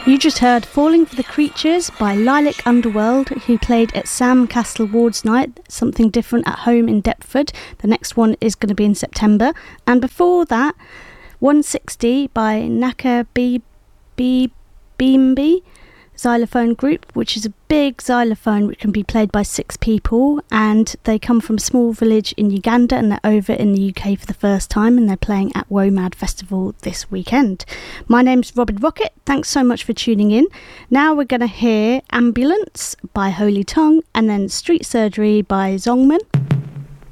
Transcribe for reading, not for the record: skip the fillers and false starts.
You just heard Falling for the Creatures by Lilac Underworld, who played at Sam Castle Ward's Night, something different at home in Deptford. The next one is going to be in September. And before that, 160 by Naka Beamby xylophone group, which is a big xylophone which can be played by 6 people, and they come from a small village in Uganda and they're over in the UK for the first time, and they're playing at WOMAD Festival this weekend. My name's Robin Rocket, thanks so much for tuning in. Now we're going to hear Ambulance by Holy Tongue and then Street Surgery by Zongman.